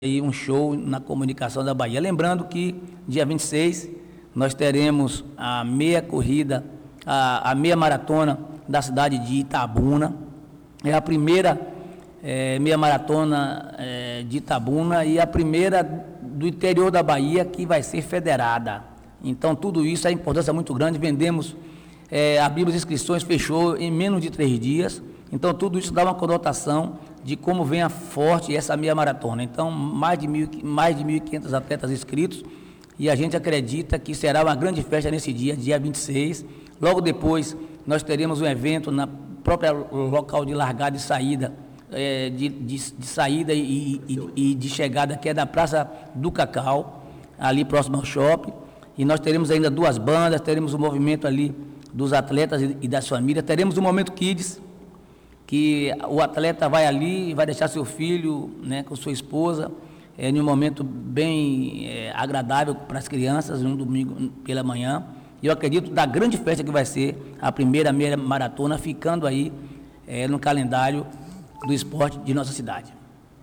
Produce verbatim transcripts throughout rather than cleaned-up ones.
aí um show na comunicação da Bahia. Lembrando que dia vinte e seis nós teremos a meia corrida, a, a meia maratona da cidade de Itabuna. É a primeira é, meia maratona é, de Itabuna e a primeira do interior da Bahia que vai ser federada. Então tudo isso é importância muito grande. Vendemos, é, abrimos inscrições, fechou em menos de três dias. Então tudo isso dá uma conotação de como vem a forte essa meia maratona. Então, mais de, mil, mais de mil e quinhentos atletas inscritos, e a gente acredita que será uma grande festa nesse dia, dia vinte e seis. Logo depois, nós teremos um evento na própria local de largada e saída, é, de, de, de saída e, e, e de chegada, que é da Praça do Cacau, ali próximo ao shopping. E nós teremos ainda duas bandas, teremos o movimento ali dos atletas e, e das famílias, teremos o Momento Kids, que o atleta vai ali e vai deixar seu filho, né, com sua esposa, é, em um momento bem é, agradável para as crianças, um domingo pela manhã. E eu acredito da grande festa que vai ser a primeira meia maratona, ficando aí é, no calendário do esporte de nossa cidade.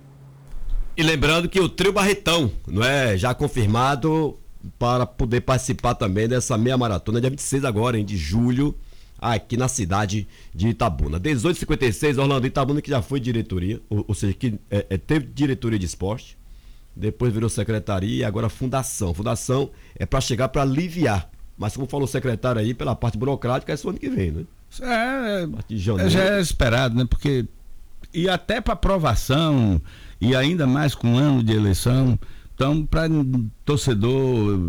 E lembrando que o Trio Barretão, não é, já confirmado para poder participar também dessa meia maratona, dia vinte e seis agora, hein, de julho, aqui na cidade de Itabuna. dezoito e cinquenta e seis, Orlando. Itabuna, que já foi diretoria, ou, ou seja, que é, é, teve diretoria de esporte, depois virou secretaria e agora fundação. Fundação é para chegar para aliviar, mas como falou o secretário aí, pela parte burocrática, é só ano que vem, né? É, é já é esperado, né? Porque, e até para aprovação, e ainda mais com um ano de eleição, então, para torcedor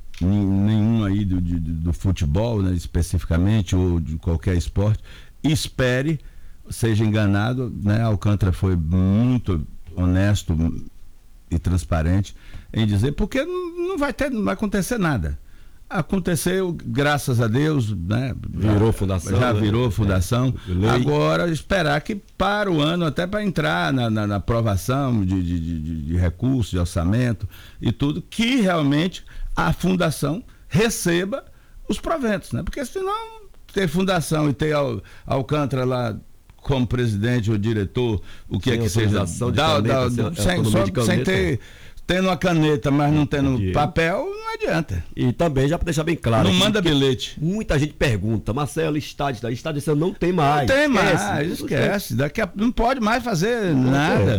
nenhum aí do, do, do futebol, né, especificamente, ou de qualquer esporte, espere, seja enganado, né? Alcântara foi muito honesto e transparente em dizer, porque não vai ter, não vai acontecer nada. Aconteceu, graças a Deus, né? Virou fundação. Já virou né? fundação. É, agora, esperar que para o ano, até para entrar na, na, na aprovação de, de, de, de recursos, de orçamento e tudo, que realmente a fundação receba os proventos, né? Porque senão ter fundação e ter Al, Alcântara lá como presidente ou diretor, o que sem é que seja, dá, caneta, dá, sem, só, sem ter, tendo uma caneta, mas não tendo Entendi. papel, não adianta. E também, já para deixar bem claro, não manda bilhete. Muita gente pergunta, Marcelo, estádio, estádio você não tem mais. Não tem esquece, mais, esquece. Daqui a, não pode mais fazer não nada.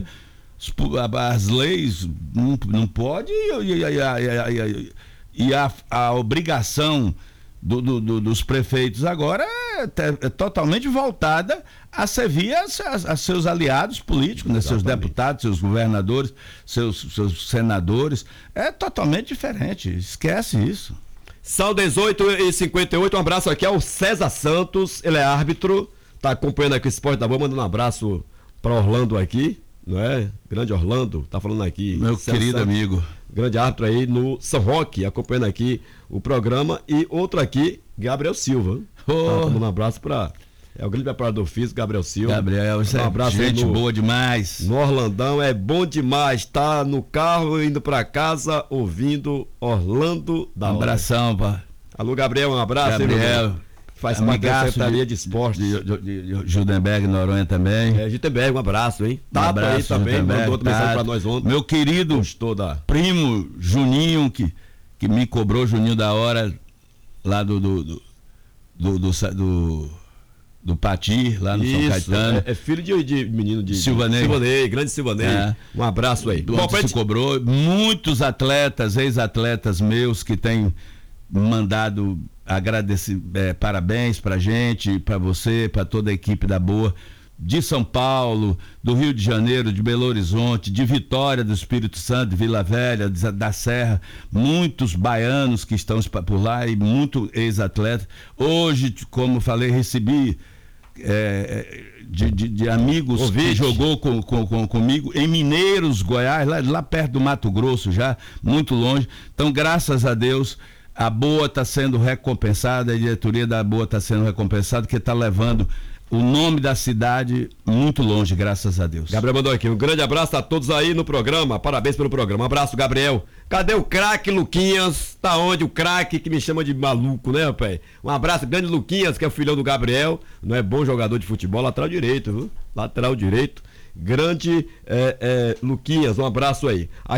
É. As leis não, não pode e, e, e, e a, a obrigação do, do, do, dos prefeitos agora é, é totalmente voltada a servir a, a, a seus aliados políticos, né? Seus deputados, seus governadores, seus, seus senadores. É totalmente diferente, esquece isso. São dezoito e cinquenta e oito, um abraço aqui ao César Santos, ele é árbitro, tá acompanhando aqui o Esporte da Boa, mandando um abraço para Orlando aqui, não é? Grande Orlando, tá falando aqui. Meu César querido Santos, amigo. Grande árbitro aí no São Roque, acompanhando aqui o programa. E outro aqui, Gabriel Silva. Oh. Tá, um abraço para é o grande preparador físico, Gabriel Silva. Gabriel, você um abraço, gente no, boa demais. No Orlandão, é bom demais. Tá no carro indo para casa ouvindo Orlando da Um abração, pá. Alô, Gabriel, um abraço. Gabriel. Hein, faz parte da Secretaria de, de Esporte. De, de, de, de Judenberg, Noronha também. É, Judenberg, um abraço, hein? Um Tato abraço, aí também, mandou outra mensagem pra nós ontem. Meu querido da... primo Juninho, que, que me cobrou, Juninho da hora, lá do do, do, do, do, do, do Pati, lá no Isso, São Caetano. É, é filho de, de menino de Silvanei. Silvanei, grande Silvanei. É. Um abraço aí. Do Bom, se cobrou. Muitos atletas, ex-atletas meus que têm mandado agradecer, é, parabéns pra gente, pra você, pra toda a equipe da Boa, de São Paulo, do Rio de Janeiro, de Belo Horizonte, de Vitória do Espírito Santo, de Vila Velha, de, da Serra, muitos baianos que estão por lá e muito ex-atletas. Hoje, como falei, recebi é, de, de, de amigos Ouvinte. que jogou com, com, com, comigo em Mineiros, Goiás, lá, lá perto do Mato Grosso já, muito longe. Então, graças a Deus, a Boa está sendo recompensada, a diretoria da Boa está sendo recompensada, que está levando o nome da cidade muito longe, graças a Deus. Gabriel mandou aqui, um grande abraço a todos aí no programa, parabéns pelo programa, um abraço, Gabriel. Cadê o craque Luquinhas? Tá onde o craque que me chama de maluco, né, pai? Um abraço, grande Luquinhas, que é o filhão do Gabriel, não é bom jogador de futebol, lateral direito, viu? Lateral direito. Grande é, é, Luquinhas, um abraço aí.